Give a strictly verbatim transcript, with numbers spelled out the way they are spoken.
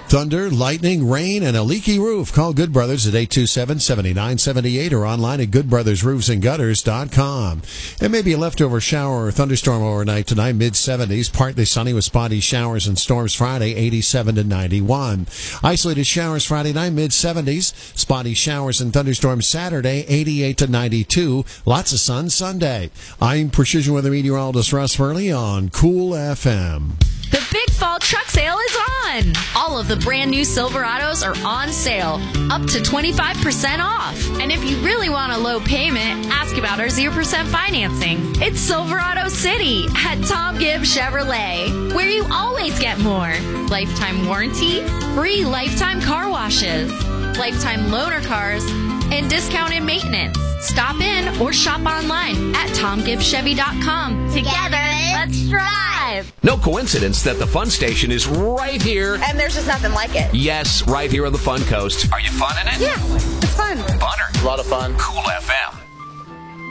Thunder, lightning, rain, and a leaky roof. Call Good Brothers at eight two seven, seven nine seven eight or online at good brothers roofs and gutters dot com. And maybe a leftover shower or thunderstorm overnight tonight, mid seventies. Partly sunny with spotty showers and storms Friday, eighty-seven to ninety-one. Isolated showers Friday night, mid seventies. Spotty showers and thunderstorms Saturday, eighty-eight to ninety-two. Lots of sun Sunday. I'm Precision Weather Meteorologist Russ Furley on Cool F M. The Big Fall Truck Sale is on! All of the brand new Silverados are on sale, up to twenty-five percent off. And if you really want a low payment, ask about our zero percent financing. It's Silverado City at Tom Gibbs Chevrolet, where you always get more. Lifetime warranty, free lifetime car washes, lifetime loaner cars, and discounted maintenance. Stop in or shop online at tom gibbs chevy dot com. Together, let's drive! No coincidence that the Fun Station is right here. And there's just nothing like it. Yes, right here on the Fun Coast. Are you funning it? Yeah, it's fun. Funner. A lot of fun. Cool F M.